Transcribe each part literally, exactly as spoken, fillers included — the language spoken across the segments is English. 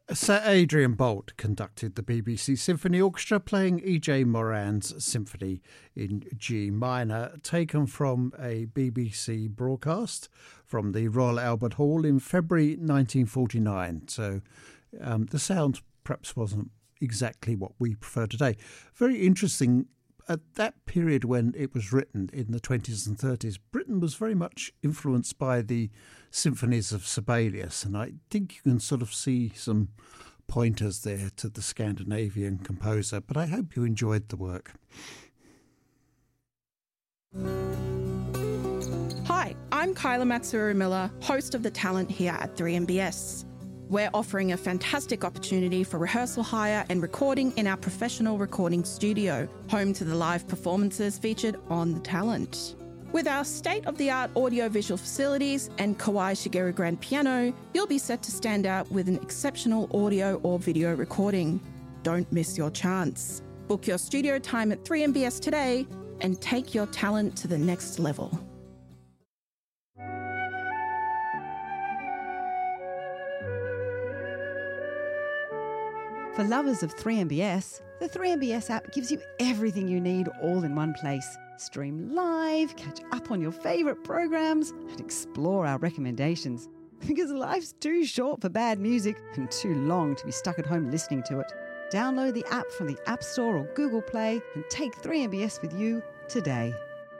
Sir Adrian Boult conducted the B B C Symphony Orchestra playing E J Moran's Symphony in G minor, taken from a B B C broadcast from the Royal Albert Hall in February nineteen forty-nine. So um, the sound perhaps wasn't exactly what we prefer today. Very interesting. At that period when it was written in the twenties and thirties, Britain was very much influenced by the symphonies of Sibelius, and I think you can sort of see some pointers there to the Scandinavian composer, but I hope you enjoyed the work. Hi, I'm Kyla Matsuru-Miller, host of The Talent here at three M B S. We're offering a fantastic opportunity for rehearsal hire and recording in our professional recording studio, home to the live performances featured on The Talent. With our state-of-the-art audio-visual facilities and Kawai Shigeru grand piano, you'll be set to stand out with an exceptional audio or video recording. Don't miss your chance. Book your studio time at three M B S today and take your talent to the next level. For lovers of three M B S, the three M B S app gives you everything you need all in one place. Stream live, catch up on your favourite programs, and explore our recommendations. Because life's too short for bad music and too long to be stuck at home listening to it. Download the app from the App Store or Google Play and take three M B S with you today.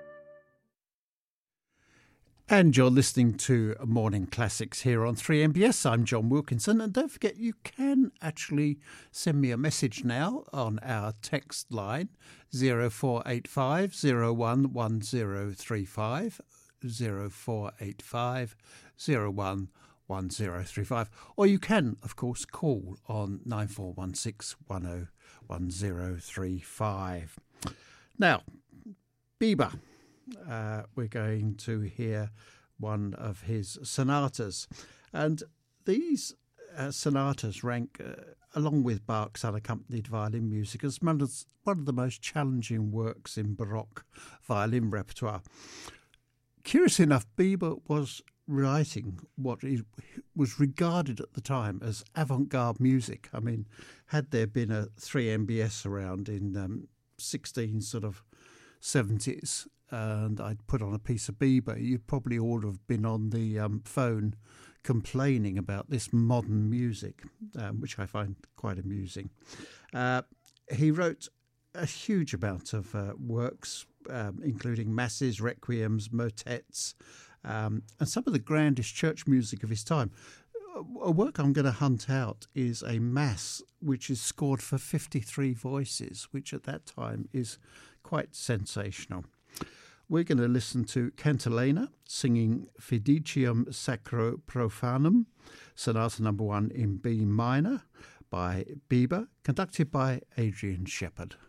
And you're listening to Morning Classics here on three M B S. I'm John Wilkinson. And don't forget, you can actually send me a message now on our text line, zero four eight five zero one one zero three five, zero four eight five zero one one zero three five. Or you can, of course, call on nine four one six one zero one zero three five. Now, Biber. Uh, we're going to hear one of his sonatas. And these uh, sonatas rank, uh, along with Bach's unaccompanied violin music, as one of, one of the most challenging works in Baroque violin repertoire. Curious enough, Biber was writing what was regarded at the time as avant-garde music. I mean, had there been a three M B S around in um, sixteen sort of seventies, and I'd put on a piece of Biber, you'd probably all have been on the um, phone complaining about this modern music, um, which I find quite amusing. Uh, he wrote a huge amount of uh, works, um, including masses, requiems, motets, um, and some of the grandest church music of his time. A work I'm going to hunt out is a mass which is scored for fifty-three voices, which at that time is quite sensational. We're going to listen to Cantilena singing Fidicium Sacro Profanum, Sonata number one in B minor by Biber, conducted by Adrian Shepherd.